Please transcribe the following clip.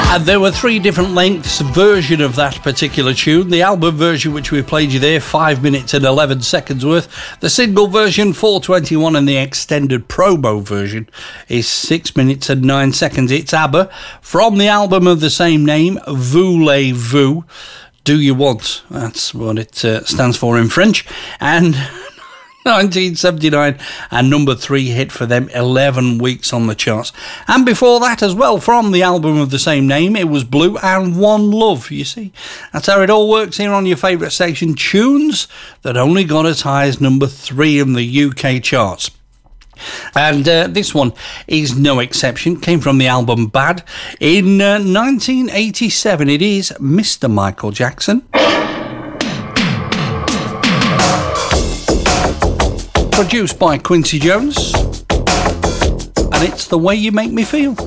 And there were 3 different lengths version of that particular tune. The album version, which we played you there, 5 minutes and 11 seconds worth. The single version, 4:21, and the extended promo version is 6 minutes and 9 seconds. It's ABBA from the album of the same name, Voulez-vous. Do you want? That's what it stands for in French. And 1979, and number 3 hit for them, 11 weeks on the charts. And before that as well, from the album of the same name, it was Blue and One Love. You see, that's how it all works here on your favourite station. Tunes that only got as high as number 3 in the UK charts. And this one is no exception. Came from the album Bad in 1987. It is Mr. Michael Jackson. Produced by Quincy Jones, and it's The Way You Make Me Feel.